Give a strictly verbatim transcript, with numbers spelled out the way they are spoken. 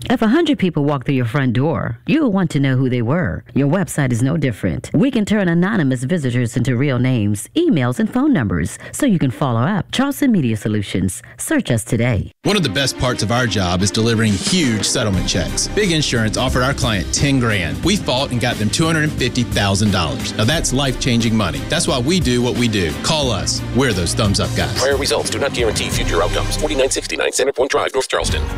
If a hundred people walk through your front door, you'll want to know who they were. Your website is no different. We can turn anonymous visitors into real names, emails, and phone numbers so you can follow up. Charleston Media Solutions. Search us today. One of the best parts of our job is delivering huge settlement checks. Big Insurance offered our client ten grand. We fought and got them two hundred fifty thousand dollars. Now that's life-changing money. That's why we do what we do. Call us. We're those thumbs up guys. Prior results do not guarantee future outcomes. forty-nine sixty-nine Center Point Drive, North Charleston.